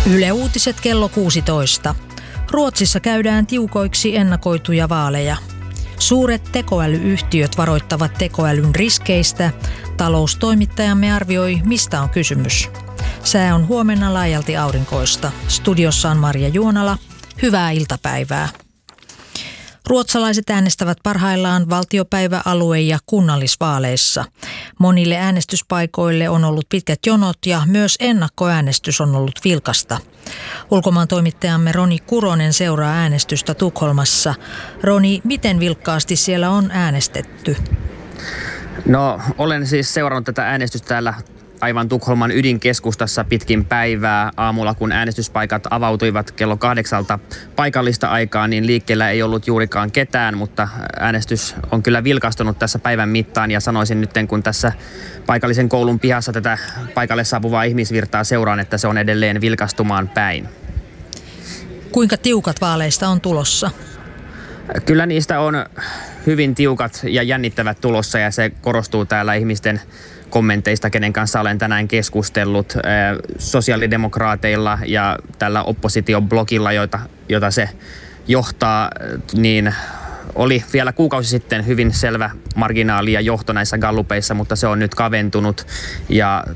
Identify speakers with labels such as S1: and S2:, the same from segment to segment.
S1: Yle Uutiset kello 16. Ruotsissa käydään tiukoiksi ennakoituja vaaleja. Suuret tekoälyyhtiöt varoittavat tekoälyn riskeistä. Taloustoimittajamme arvioi, mistä on kysymys. Sää on huomenna laajalti aurinkoista. Studiossa on Marja Juonala. Hyvää iltapäivää. Ruotsalaiset äänestävät parhaillaan valtiopäivä-, alue- ja kunnallisvaaleissa. Monille äänestyspaikoille on ollut pitkät jonot ja myös ennakkoäänestys on ollut vilkasta. Ulkomaan toimittajamme Roni Kuronen seuraa äänestystä Tukholmassa. Roni, miten vilkkaasti siellä on äänestetty?
S2: No, olen siis seurannut tätä äänestystä täällä aivan Tukholman ydinkeskustassa pitkin päivää. Aamulla, kun äänestyspaikat avautuivat kello 8 paikallista aikaa, niin liikkeellä ei ollut juurikaan ketään, mutta äänestys on kyllä vilkastunut tässä päivän mittaan ja sanoisin nyt, kun tässä paikallisen koulun pihassa tätä paikalle saapuvaa ihmisvirtaa seuraan, että se on edelleen vilkastumaan päin.
S1: Kuinka tiukat vaaleista on tulossa?
S2: Kyllä niistä on hyvin tiukat ja jännittävät tulossa ja se korostuu täällä ihmisten kommenteista, kenen kanssa olen tänään keskustellut. Sosiaalidemokraateilla ja tällä oppositioblogilla, jota se johtaa, niin oli vielä kuukausi sitten hyvin selvä marginaali ja johto näissä gallupeissa, mutta se on nyt kaventunut ja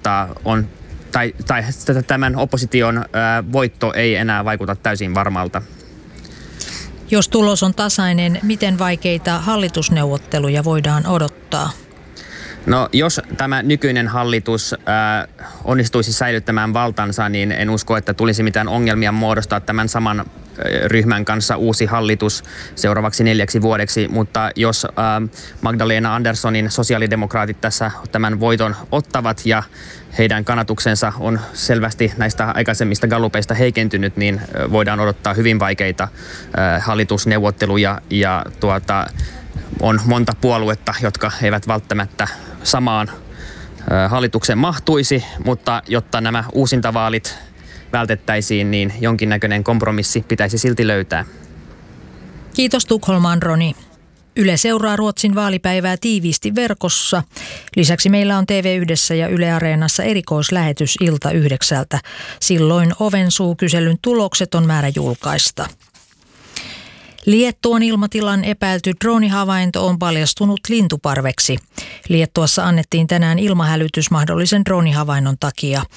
S2: tämän opposition voitto ei enää vaikuta täysin varmalta.
S1: Jos tulos on tasainen, miten vaikeita hallitusneuvotteluja voidaan odottaa?
S2: No, jos tämä nykyinen hallitus onnistuisi säilyttämään valtansa, niin en usko, että tulisi mitään ongelmia muodostaa tämän saman ryhmän kanssa uusi hallitus seuraavaksi 4 vuodeksi. Mutta jos Magdalena Anderssonin sosiaalidemokraatit tässä tämän voiton ottavat ja heidän kannatuksensa on selvästi näistä aikaisemmista gallupeista heikentynyt, niin voidaan odottaa hyvin vaikeita hallitusneuvotteluja ja on monta puoluetta, jotka eivät välttämättä samaan hallitukseen mahtuisi, mutta jotta nämä uusintavaalit vältettäisiin, niin jonkinnäköinen kompromissi pitäisi silti löytää.
S1: Kiitos Tukholmaan, Roni. Yle seuraa Ruotsin vaalipäivää tiiviisti verkossa. Lisäksi meillä on TV1 ja Yle Areenassa erikoislähetys ilta 9. Silloin Ovensuukyselyn tulokset on määrä julkaista. Liettuan ilmatilan epäilty droonihavainto on paljastunut lintuparveksi. Liettuassa annettiin tänään ilmahälytys mahdollisen droonihavainnon takia.